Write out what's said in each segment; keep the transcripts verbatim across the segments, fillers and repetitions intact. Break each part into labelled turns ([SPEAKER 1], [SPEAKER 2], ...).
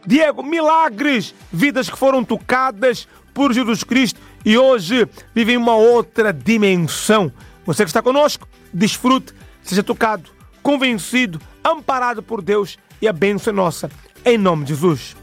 [SPEAKER 1] Diego, milagres, vidas que foram tocadas por Jesus Cristo e hoje vivem uma outra dimensão. Você que está conosco, desfrute, seja tocado, convencido, amparado por Deus e a bênção é nossa, em nome de Jesus.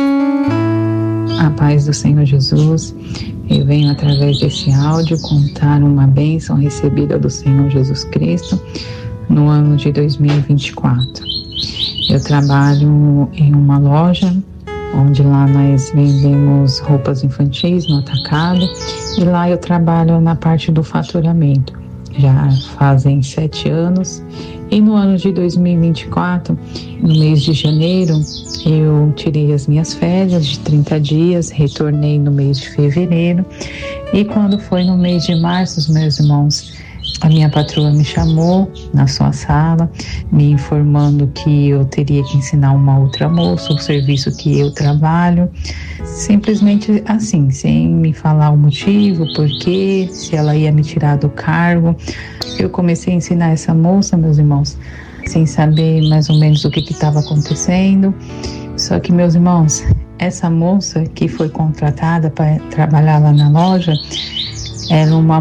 [SPEAKER 2] A paz do Senhor Jesus, eu venho através desse áudio contar uma bênção recebida do Senhor Jesus Cristo no ano de dois mil e vinte e quatro. Eu trabalho em uma loja onde lá nós vendemos roupas infantis no atacado e lá eu trabalho na parte do faturamento. Já fazem sete anos e no ano de dois mil e vinte e quatro, no mês de janeiro, eu tirei as minhas férias de trinta dias, retornei no mês de fevereiro e quando foi no mês de março, meus irmãos, a minha patroa me chamou na sua sala, me informando que eu teria que ensinar uma outra moça o serviço que eu trabalho, simplesmente assim, sem me falar o motivo, porquê, se ela ia me tirar do cargo. Eu comecei a ensinar essa moça, meus irmãos, sem saber mais ou menos o que estava acontecendo. Só que, meus irmãos, essa moça que foi contratada para trabalhar lá na loja era uma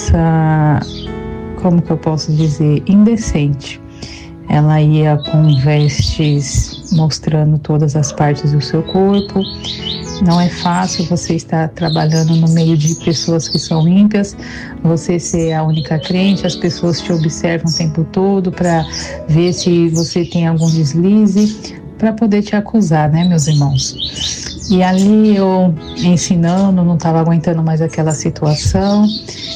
[SPEAKER 2] moça, como que eu posso dizer, indecente. Ela ia com vestes mostrando todas as partes do seu corpo. Não é fácil você estar trabalhando no meio de pessoas que são ímpias, você ser a única crente, as pessoas te observam o tempo todo para ver se você tem algum deslize, para poder te acusar, né, meus irmãos? E ali eu ensinando, não estava aguentando mais aquela situação,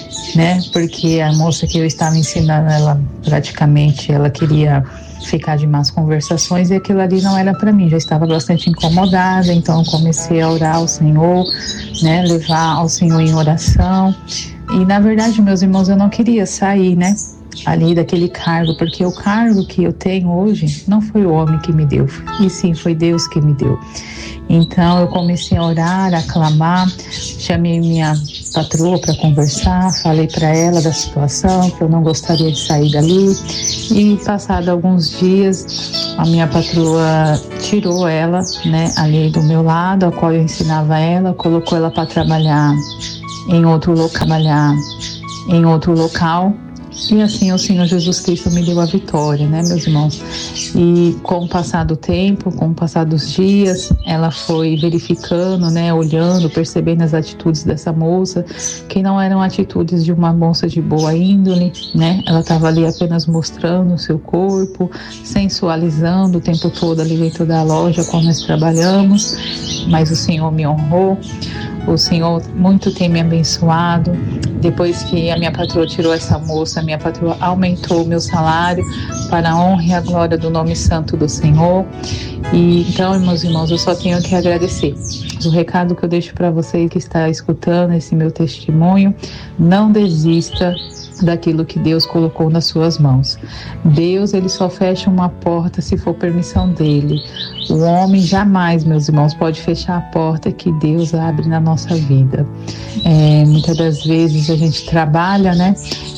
[SPEAKER 2] né? Porque a moça que eu estava ensinando, ela praticamente, ela queria ficar de más conversações e aquilo ali não era para mim, já estava bastante incomodada, então eu comecei a orar ao Senhor, né? Levar ao Senhor em oração. E na verdade, meus irmãos, eu não queria sair, né? Ali daquele cargo, porque o cargo que eu tenho hoje não foi o homem que me deu, e sim foi Deus que me deu. Então eu comecei a orar, a clamar, chamei minha patroa para conversar, falei para ela da situação, que eu não gostaria de sair dali, e passado alguns dias a minha patroa tirou ela, né, ali do meu lado, a qual eu ensinava ela, colocou ela para trabalhar em outro local, trabalhar em outro local. E assim o Senhor Jesus Cristo me deu a vitória, né, meus irmãos? E com o passar do tempo, com o passar dos dias, ela foi verificando, né, olhando, percebendo as atitudes dessa moça, que não eram atitudes de uma moça de boa índole, né? Ela estava ali apenas mostrando o seu corpo, sensualizando o tempo todo ali dentro da loja quando nós trabalhamos, mas o Senhor me honrou. O Senhor muito tem me abençoado. Depois que a minha patroa tirou essa moça, a minha patroa aumentou o meu salário para a honra e a glória do nome santo do Senhor. E então, meus irmãos, eu só tenho que agradecer. O recado que eu deixo para você que está escutando esse meu testemunho, não desista daquilo que Deus colocou nas suas mãos. Deus, ele só fecha uma porta se for permissão dele. O homem jamais, meus irmãos, pode fechar a porta que Deus abre na nossa vida. É, muitas das vezes a gente trabalha, né?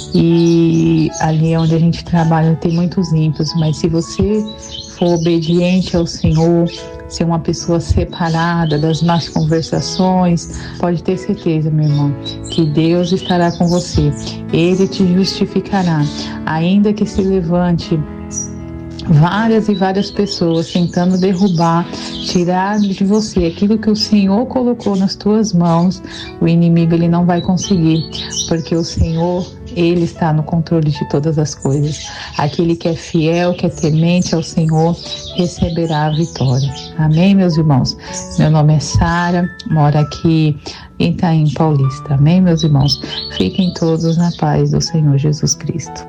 [SPEAKER 2] E ali onde a gente trabalha tem muitos ímpios, mas se você for obediente ao Senhor, ser uma pessoa separada das más conversações, pode ter certeza, meu irmão, que Deus estará com você. Ele te justificará, ainda que se levante várias e várias pessoas tentando derrubar, tirar de você aquilo que o Senhor colocou nas tuas mãos, o inimigo ele não vai conseguir, porque o Senhor, ele está no controle de todas as coisas. Aquele que é fiel, que é temente ao Senhor, receberá a vitória. Amém, meus irmãos? Meu nome é Sara, moro aqui em Itaim Paulista. Amém, meus irmãos? Fiquem todos na paz do Senhor Jesus Cristo.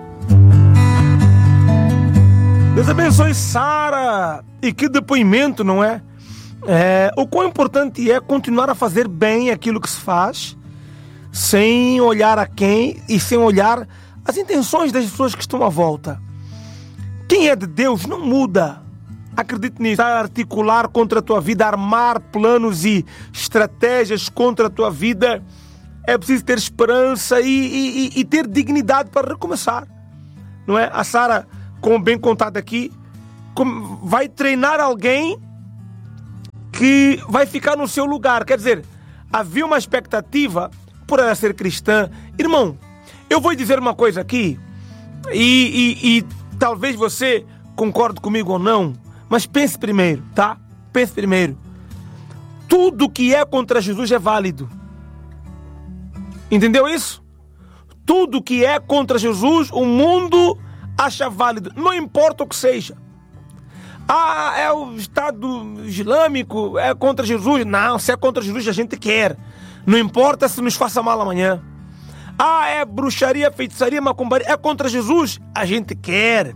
[SPEAKER 1] Deus abençoe Sara. E que depoimento, não é? é? O quão importante é continuar a fazer bem aquilo que se faz, sem olhar a quem e sem olhar as intenções das pessoas que estão à volta. Quem é de Deus não muda. Acredite nisso. Articular contra a tua vida, armar planos e estratégias contra a tua vida, é preciso ter esperança e, e, e ter dignidade para recomeçar. Não é? A Sara, como bem contado aqui, vai treinar alguém que vai ficar no seu lugar. Quer dizer, havia uma expectativa por ela ser cristã. Irmão, eu vou dizer uma coisa aqui, e, e, e talvez você concorde comigo ou não, mas pense primeiro, tá? Pense primeiro. Tudo que é contra Jesus é válido. Entendeu isso? Tudo que é contra Jesus, o mundo acha válido. Não importa o que seja. Ah, é o Estado Islâmico, é contra Jesus. Não, se é contra Jesus a gente quer. Não importa se nos faça mal amanhã. Ah, é bruxaria, feitiçaria, macumbaria, é contra Jesus, a gente quer.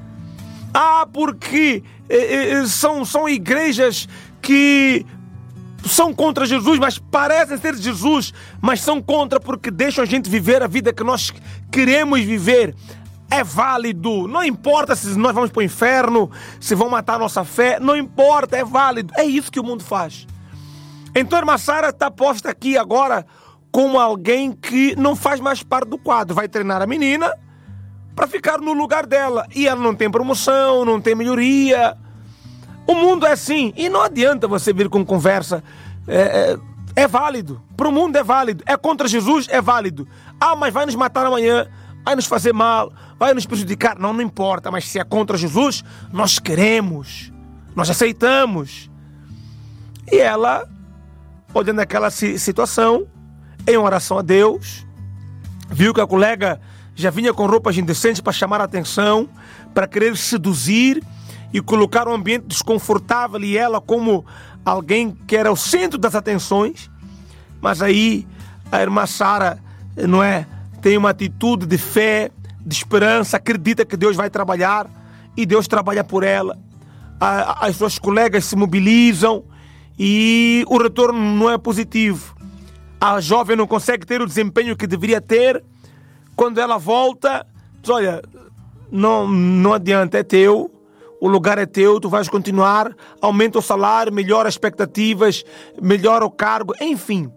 [SPEAKER 1] Ah, porque eh, eh, são, são igrejas que são contra Jesus, mas parecem ser Jesus, mas são contra porque deixam a gente viver a vida que nós queremos viver. É válido, não importa se nós vamos para o inferno, se vão matar a nossa fé, não importa, é válido. É isso que o mundo faz. Então a irmã Sara está posta aqui agora como alguém que não faz mais parte do quadro. Vai treinar a menina para ficar no lugar dela. E ela não tem promoção, não tem melhoria. O mundo é assim. E não adianta você vir com conversa. É, é, é válido. Para o mundo é válido. É contra Jesus? É válido. Ah, mas vai nos matar amanhã. Vai nos fazer mal. Vai nos prejudicar. Não, não importa. Mas se é contra Jesus, nós queremos. Nós aceitamos. E ela, olhando aquela situação, em oração a Deus, viu que a colega já vinha com roupas indecentes para chamar a atenção, para querer seduzir e colocar um ambiente desconfortável e ela como alguém que era o centro das atenções. Mas aí a irmã Sara, não é, tem uma atitude de fé, de esperança, acredita que Deus vai trabalhar e Deus trabalha por ela. A, as suas colegas se mobilizam e o retorno não é positivo. A jovem não consegue ter o desempenho que deveria ter. Quando ela volta, diz, olha, não, não adianta, é teu, o lugar é teu, tu vais continuar, aumenta o salário, melhora as expectativas, melhora o cargo, enfim.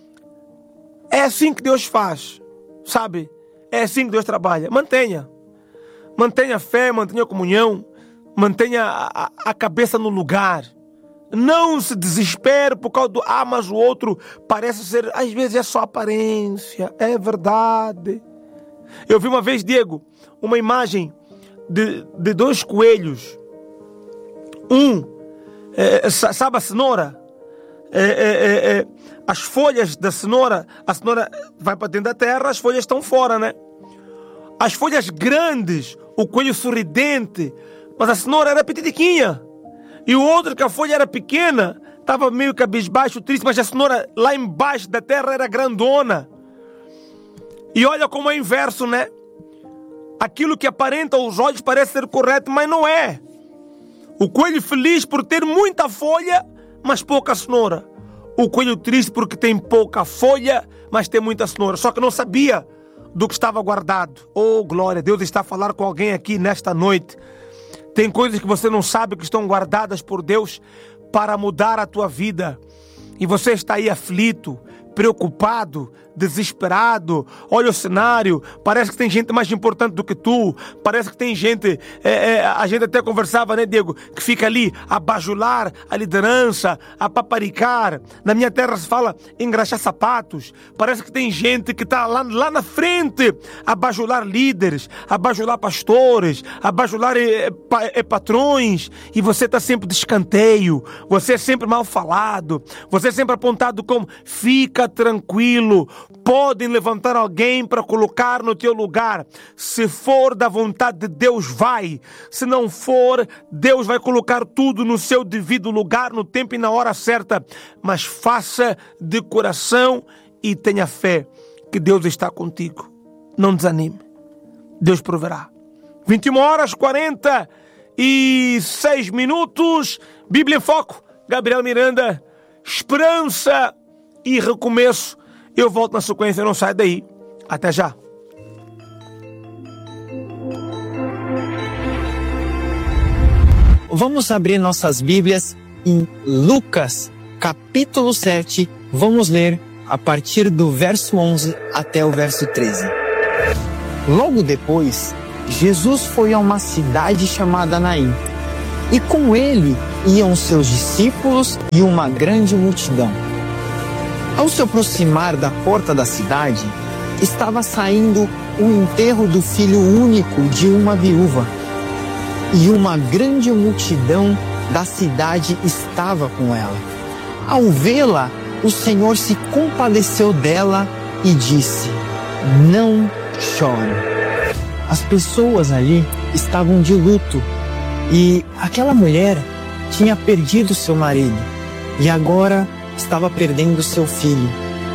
[SPEAKER 1] É assim que Deus faz, sabe? É assim que Deus trabalha. Mantenha. Mantenha a fé, mantenha a comunhão, mantenha a, a, a cabeça no lugar. Não se desespere por causa do ah, mas o outro parece ser, às vezes é só aparência, é verdade. Eu vi uma vez, Diego, uma imagem de, de dois coelhos. Um, é, sabe a cenoura? É, é, é, as folhas da cenoura, a cenoura vai para dentro da terra, as folhas estão fora, né? As folhas grandes, o coelho sorridente, mas a cenoura era petitiquinha. E o outro, que a folha era pequena, estava meio cabisbaixo, triste, mas a cenoura lá embaixo da terra era grandona. E olha como é inverso, né? Aquilo que aparenta aos olhos parece ser correto, mas não é. O coelho feliz por ter muita folha, mas pouca cenoura. O coelho triste porque tem pouca folha, mas tem muita cenoura. Só que não sabia do que estava guardado. Oh, glória, Deus está a falar com alguém aqui nesta noite. Tem coisas que você não sabe que estão guardadas por Deus para mudar a tua vida. E você está aí aflito, preocupado, desesperado. Olha o cenário, parece que tem gente mais importante do que tu. Parece que tem gente, é, é, a gente até conversava, né, Diego, que fica ali a bajular a liderança, a paparicar. Na minha terra se fala engraxar sapatos. Parece que tem gente que está lá, lá na frente a bajular líderes, a bajular pastores, a bajular é, é, patrões. E você está sempre de escanteio, você é sempre mal falado, você é sempre apontado como fica tranquilo. Podem levantar alguém para colocar no teu lugar. Se for da vontade de Deus, vai. Se não for, Deus vai colocar tudo no seu devido lugar, no tempo e na hora certa. Mas faça de coração e tenha fé que Deus está contigo. Não desanime. Deus proverá. vinte e uma horas, quarenta e seis minutos. Bíblia em Foco. Gabriel Miranda. Esperança e recomeço. Eu volto na sequência, não sai daí. Até já.
[SPEAKER 3] Vamos abrir nossas Bíblias em Lucas, capítulo sete. Vamos ler a partir do verso onze até o verso treze. Logo depois, Jesus foi a uma cidade chamada Naim, e com ele iam seus discípulos e uma grande multidão. Ao se aproximar da porta da cidade, estava saindo o enterro do filho único de uma viúva, e uma grande multidão da cidade estava com ela. Ao vê-la, o Senhor se compadeceu dela e disse: não chore. As pessoas ali estavam de luto e aquela mulher tinha perdido seu marido e agora estava perdendo seu filho.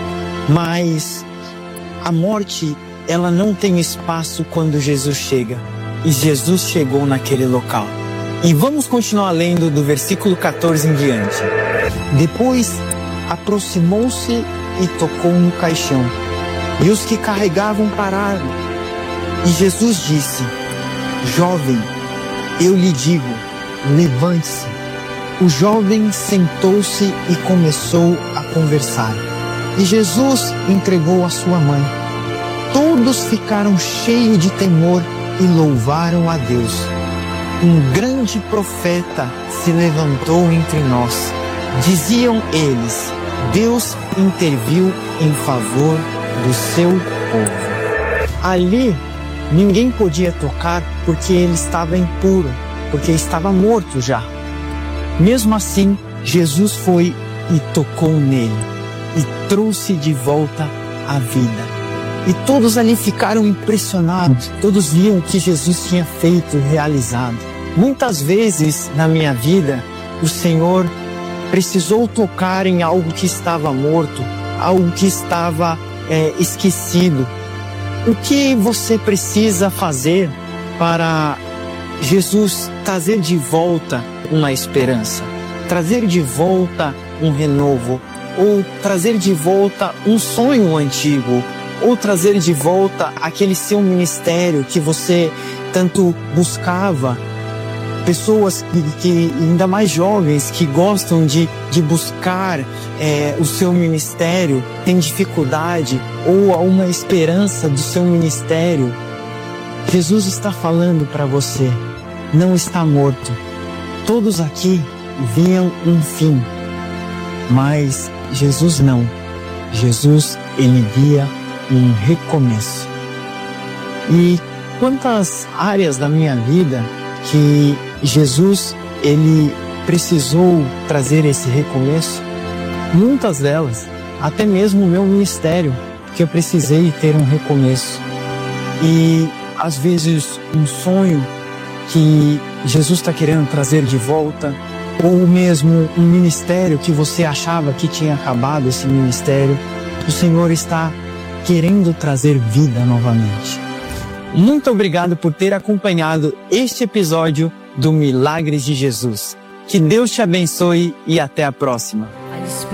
[SPEAKER 3] Mas a morte, ela não tem espaço quando Jesus chega. E Jesus chegou naquele local. E vamos continuar lendo do versículo quatorze em diante. Depois aproximou-se e tocou no caixão, e os que carregavam pararam. E Jesus disse: jovem, eu lhe digo, levante-se. O jovem sentou-se e começou a conversar. E Jesus entregou a sua mãe. Todos ficaram cheios de temor e louvaram a Deus. Um grande profeta se levantou entre nós. Diziam eles: Deus interviu em favor do seu povo. Ali, ninguém podia tocar porque ele estava impuro, porque estava morto já. Mesmo assim, Jesus foi e tocou nele e trouxe de volta a vida. E todos ali ficaram impressionados, todos viam o que Jesus tinha feito e realizado. Muitas vezes na minha vida, o Senhor precisou tocar em algo que estava morto, algo que estava é, esquecido. O que você precisa fazer para Jesus trazer de volta uma esperança, trazer de volta um renovo, ou trazer de volta um sonho antigo, ou trazer de volta aquele seu ministério que você tanto buscava? Pessoas que, que ainda mais jovens, que gostam de, de buscar é, o seu ministério, têm dificuldade, ou há uma esperança do seu ministério. Jesus está falando para você: não está morto. Todos aqui viam um fim, mas Jesus não. Jesus, ele via um recomeço. E quantas áreas da minha vida que Jesus, ele precisou trazer esse recomeço? Muitas delas, até mesmo o meu ministério, que eu precisei ter um recomeço. E às vezes um sonho que Jesus está querendo trazer de volta, ou mesmo um ministério que você achava que tinha acabado, esse ministério, o Senhor está querendo trazer vida novamente. Muito obrigado por ter acompanhado este episódio do Milagres de Jesus. Que Deus te abençoe e até a próxima.